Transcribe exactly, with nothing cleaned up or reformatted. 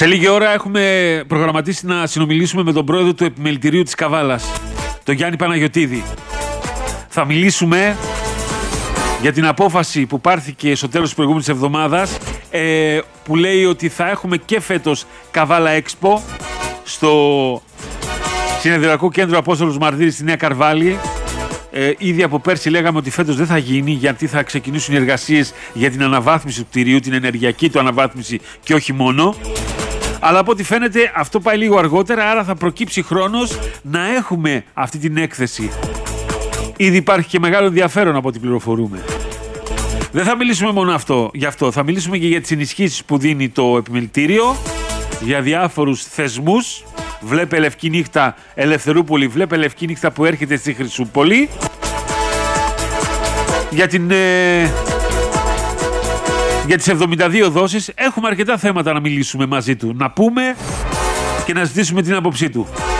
Σε λίγη ώρα έχουμε προγραμματίσει να συνομιλήσουμε με τον πρόεδρο του Επιμελητηρίου της Καβάλας, τον Γιάννη Παναγιωτίδη. Θα μιλήσουμε για την απόφαση που πάρθηκε στο τέλος της προηγούμενης εβδομάδας, ε, που λέει ότι θα έχουμε και φέτος Καβάλα Expo στο Συνεδριακό Κέντρο Απόστολος Μαρτύρης στη Νέα Καρβάλη. Ε, ήδη από πέρσι λέγαμε ότι φέτος δεν θα γίνει, γιατί θα ξεκινήσουν οι εργασίες για την αναβάθμιση του κτηρίου, την ενεργειακή του αναβάθμιση και όχι μόνο. Αλλά από ό,τι φαίνεται αυτό πάει λίγο αργότερα, άρα θα προκύψει χρόνος να έχουμε αυτή την έκθεση. Ήδη υπάρχει και μεγάλο ενδιαφέρον από ό,τι πληροφορούμε. Δεν θα μιλήσουμε μόνο αυτό, γι' αυτό, θα μιλήσουμε και για τις ενισχύσεις που δίνει το Επιμελητήριο, για διάφορους θεσμούς. Βλέπε Λευκή Νύχτα Ελευθερούπολη, βλέπε Λευκή Νύχτα που έρχεται στη Χρυσούπολη. Για, την, ε, για τις εβδομήντα δύο δόσεις έχουμε αρκετά θέματα να μιλήσουμε μαζί του, να πούμε και να ζητήσουμε την άποψή του.